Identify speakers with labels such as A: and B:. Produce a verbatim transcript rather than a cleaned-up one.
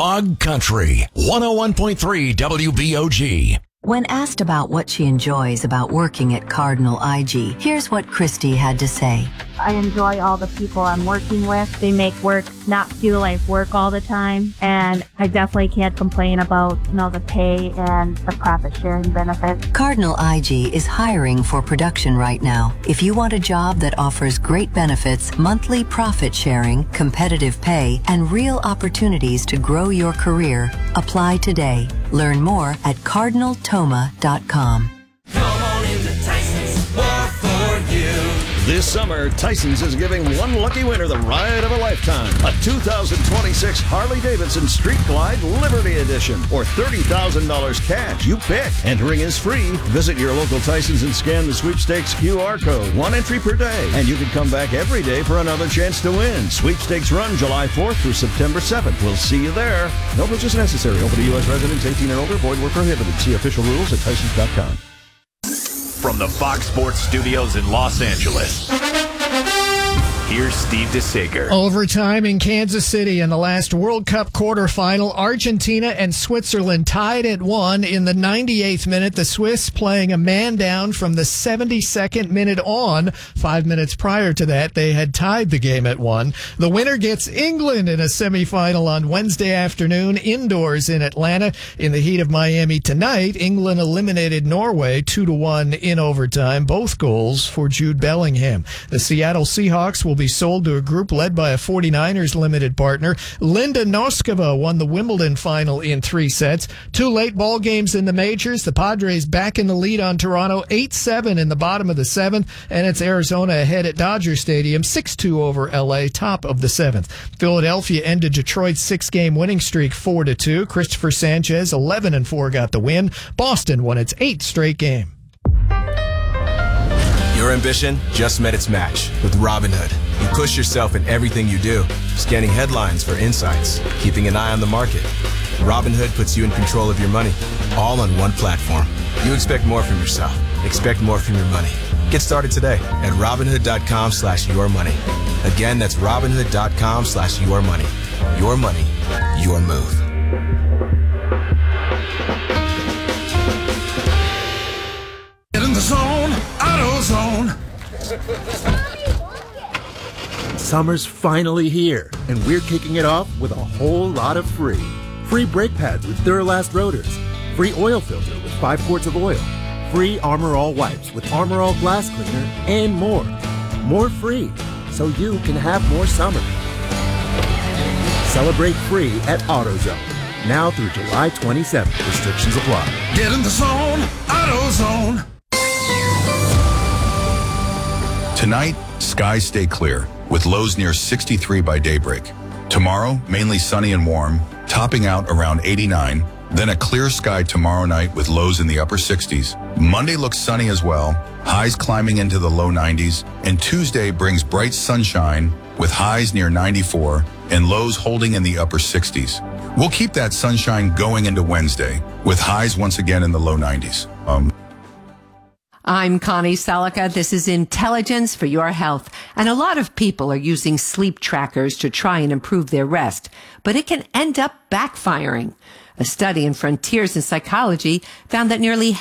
A: Hog Country, one oh one point three W B O G.
B: When asked about what she enjoys about working at Cardinal I G, here's what Christy had to say.
C: I enjoy all the people I'm working with. They make work not feel like work all the time. And I definitely can't complain about, you know, the pay and the profit sharing benefits.
B: Cardinal I G is hiring for production right now. If you want a job that offers great benefits, monthly profit sharing, competitive pay, and real opportunities to grow your career, apply today. Learn more at cardinal toma dot com.
D: Come on into Tyson's, more for you.
E: This summer, Tyson's is giving one lucky winner the ride of a lifetime. A two thousand twenty-six Harley-Davidson Street Glide Liberty Edition. Or thirty thousand dollars cash. You pick. Entering is free. Visit your local Tyson's and scan the sweepstakes Q R code. One entry per day. And you can come back every day for another chance to win. Sweepstakes run July fourth through September seventh. We'll see you there. No purchase necessary. Open to U S residents eighteen and older. Void where prohibited. See official rules at tysons dot com.
F: From the Fox Sports Studios in Los Angeles, here's Steve DeSager.
G: Overtime in Kansas City in the last World Cup quarterfinal. Argentina and Switzerland tied at one in the ninety-eighth minute. The Swiss playing a man down from the seventy-second minute on. Five minutes prior to that, they had tied the game at one. The winner gets England in a semifinal on Wednesday afternoon indoors in Atlanta. In the heat of Miami tonight, England eliminated Norway two to one in overtime. Both goals for Jude Bellingham. The Seattle Seahawks will be sold to a group led by a forty-niners limited partner. Linda Noskova won the Wimbledon final in three sets. Two late ball games in the majors. The Padres back in the lead on Toronto, eight seven in the bottom of the seventh, and it's Arizona ahead at Dodger Stadium, six two over L A, top of the seventh. Philadelphia ended Detroit's six-game winning streak four to two. Christopher Sanchez, eleven and four, got the win. Boston won its eighth straight game.
H: Your ambition just met its match with Robinhood. You push yourself in everything you do, scanning headlines for insights, keeping an eye on the market. Robinhood puts you in control of your money, all on one platform. You expect more from yourself. Expect more from your money. Get started today at Robinhood.com slash your money. Again, that's Robinhood.com slash your money. Your money, your move.
D: Get in the zone, AutoZone.
I: Summer's finally here, and we're kicking it off with a whole lot of free. Free brake pads with Duralast rotors. Free oil filter with five quarts of oil. Free Armor All wipes with Armor All glass cleaner, and more. More free, so you can have more summer. Celebrate free at AutoZone. Now through July twenty-seventh. Restrictions apply.
D: Get in the zone, AutoZone.
J: Tonight, skies stay clear, with lows near sixty-three by daybreak. Tomorrow, mainly sunny and warm, topping out around eighty-nine. Then a clear sky tomorrow night with lows in the upper sixties. Monday looks sunny as well, highs climbing into the low nineties. And Tuesday brings bright sunshine with highs near ninety-four and lows holding in the upper sixties. We'll keep that sunshine going into Wednesday, with highs once again in the low nineties. Um,
K: I'm Connie Selica. This is Intelligence for Your Health. And a lot of people are using sleep trackers to try and improve their rest, but it can end up backfiring. A study in Frontiers in Psychology found that nearly